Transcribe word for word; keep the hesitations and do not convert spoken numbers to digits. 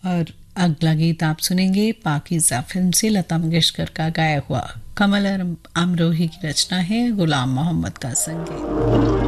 और अगला गीत आप सुनेंगे पाकीज़ा फिल्म से लता मंगेशकर का गाया हुआ। कमल अमरोही की रचना है, गुलाम मोहम्मद का संगीत।